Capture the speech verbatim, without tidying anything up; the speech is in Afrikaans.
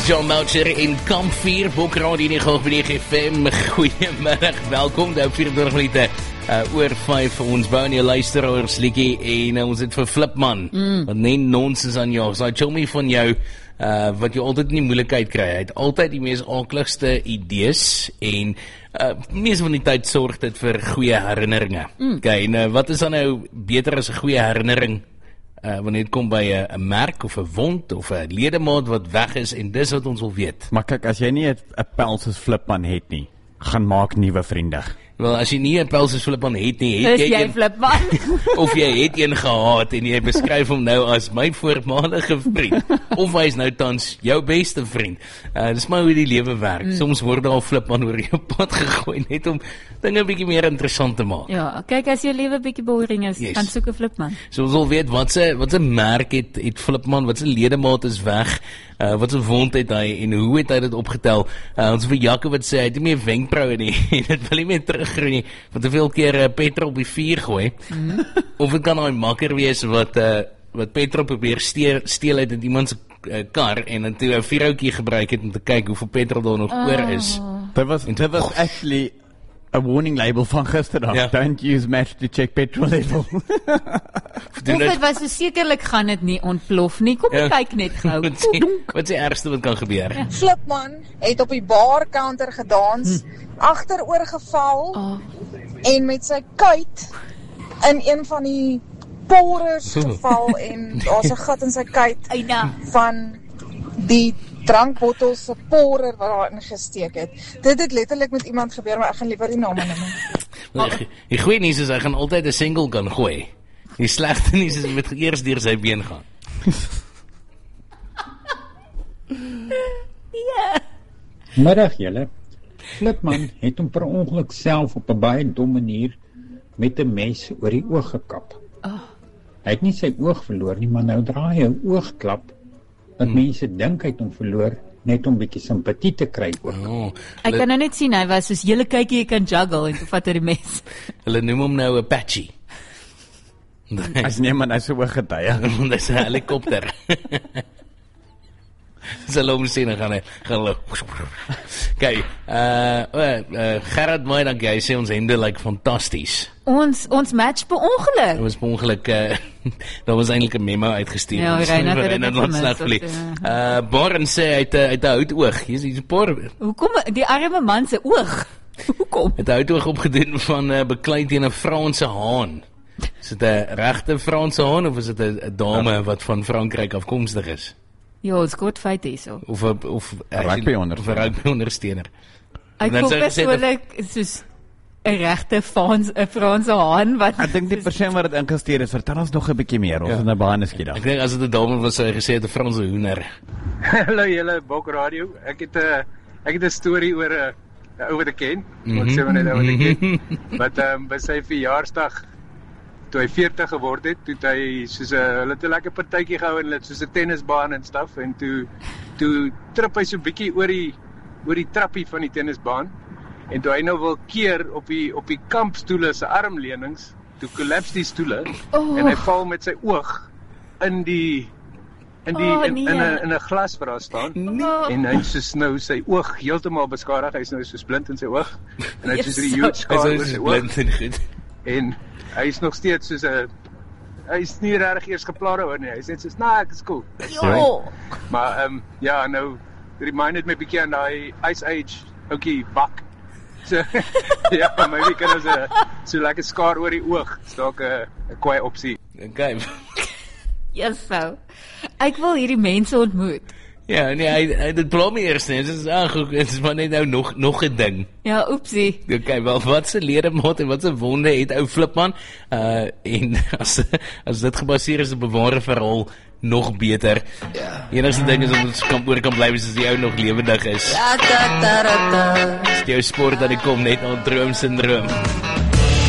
Dis John Melcher in Kamp vier, Bokradio nege nege nege F M. Goeiemiddag, welkom by vyf-en-twintig minute uh, oor vyf vir ons bou en jou luisteraars liedjie en uh, ons het vir Flipman, mm. wat nie nonsens aan jou, so chill me van jou, uh, wat jy altyd in die moeilikheid kry, hy het altyd die mees aakligste idees en uh, mees van die tyd sorg dit vir goeie herinneringe. Mm. Okay, en uh, wat is dan nou beter as 'n goeie herinnering? Uh, wanneer het kom by 'n uh, merk of 'n wond of 'n ledemaat wat weg is en dis wat ons wil weet. Maar kyk, as jy nie 'n pel soos Flipman het nie, gaan maak nuwe vriende. Wel, as jy nie 'n pel soos Flipman het nie, het jy, jy een Flipman. Of jy het een gehad en jy beskryf hom nou as my voormalige vriend of hy is nou tans jou beste vriend. Uh, dis maar hoe die lewe werk. Mm. Soms word daar 'n Flipman oor jou pad gegooi net om dinge 'n bietjie meer interessant te maak. Ja, kyk, as jou lewe bietjie boring is, Yes. gaan soek 'n Flipman. So ons wil weet wat se wat se merk het het Flipman, wat se ledemaat is weg, uh, wat se wond het hy en hoe het hy dit opgetel? Uh, ons vir Jaco wat sê hy het nie meer wenkbroue nie en dit wil nie meer teruggroei nie, want te veel keer uh, petrol op die vuur gooi. Mm. Of dit kan daai makker wees wat uh, wat petrol probeer steel, steel uit iemand se uh, kar en dan toe 'n vuurhoutjie gebruik het om te kyk hoeveel petrol daar nog oh. oor is. Dit was dit was oh. actually a warning label van gisterdag. Ja. Don't use match to check petrol level. Of dit was so sekerlik gaan dit nie ontplof nie. Kom ja. kyk net gou. Wat is die ergste wat kan gebeur? Ja. Flipman het op die barcounter gedans, hm. agteroor geval oh. en met sy kuit in een van die porers geval en daar's 'n gat in sy kuit van die drankbottels se porer wat daarin gesteek het. Dit het letterlik met iemand gebeur, maar ek gaan liewer nie name noem. Die, die goeie nuus is hy gaan altyd 'n single kan gooi. Die slegte nuus is hy moet eers deur sy been gaan. Ja. Middag julle. Flipman het hom per ongeluk self op 'n baie dom manier met 'n mes oor die oog gekap. Oh. Hy het nie sy oog verloor nie, maar nou draai hy 'n oogklap dat hmm. mense dink hy het hom verloor net om bietjie simpatie te kry ook. Oh, ek kan nou net sien hy was soos julle kykie jy kan juggle en toe vat hy die mes. Hulle noem hom nou 'n Apache. As niemand hy so oog getuie, want hy's 'n helikopter. Dis al om sien gaan hy gaan. Okay, uh, uh Gerard Mooi dan jy sê ons hende lyk like fantasties. Ons ons match per ongeluk. Dit was per ongeluk uh, daar was eintlik 'n memo uitgestuur. Ja, Reinhard het dit gemis. Uh Boren sê hy het uit 'n houtoog. Jy's 'n paar. Hoekom die arme man se oog? Hoekom? Het 'n houtoog opgedoen van uh, beklei teen 'n Franse haan. Is dit 'n regte Franse haan of is dit 'n dame ja. wat van Frankryk afkomstig is? Ja, het is goed feit hierso. Of of of 'n rugby ondersteuner. Ek voel persoonlik soos 'n regte Frans 'n Franse haan wat ek dink die persoon wat dit ingestuur het, vertel ons nog 'n bietjie meer of 'n baie skiet. Ek dink as dit 'n dame was sou hy gesê het 'n Franse hoender. Hallo julle Bokradio. Ek het 'n ek het 'n storie oor 'n uh, ou wat ek ken. Wat sê maar net ou wat ek ken. Wat ehm um, by sy verjaarsdag toe hy veertig geword het, toe hy soos 'n hulle het 'n lekker partytjie gehou en hulle het soos 'n tennisbaan en staf en toe toe trip hy so bietjie oor die oor die trappie van die tennisbaan en toe hy nou wil keer op die op die kampstoele se armleunings, toe kollaps die stoele oh. en hy val met sy oog in die in die oh, nee. in 'n in 'n glas waar daar staan nee. en hy soos nou sy oog heeltemal beskadig, hy's nou soos blind in sy oog en hy soos 'n huge scar oor sy oog en hy is nog steeds soos 'n hy is nie regtig eers geplaar oor nie. Hy sê soos, "Nee, ek is cool." Jo. Maar ehm um, ja, nou reminded my bietjie aan daai Ice Age ouetjie bak. So ja, maybe kan ons 'n so lekker skaar oor die oog. Dis dalk 'n 'n kwaai opsie. Okay. Yes, so. Ek wil hierdie mense ontmoet. Ja, nee, hy, hy dit pla my eers nie. Dit is ag, dit is maar net nou nog nog 'n ding. Ja, oepsie. Okay, wel wat se ledemaat en wat se wonde het ou Flipman? Uh en as as dit gebaseer is op 'n ware verhaal, nog beter. Ja. Enigste ding is om ons kan oor kan bly as die ou nog lewendig is. Ja, ta ta ta. Dis jou sport dat hy kom net aan droom syndroom.